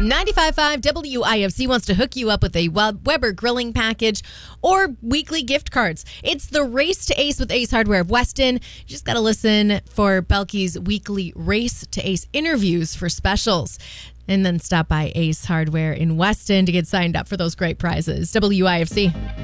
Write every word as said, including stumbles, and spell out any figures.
ninety-five point five W I F C wants to hook you up with a Weber grilling package or weekly gift cards. It's the Race to Ace with Ace Hardware of Weston. You just got to listen for Belky's weekly Race to Ace interviews for specials. And then stop by Ace Hardware in Weston to get signed up for those great prizes. W I F C.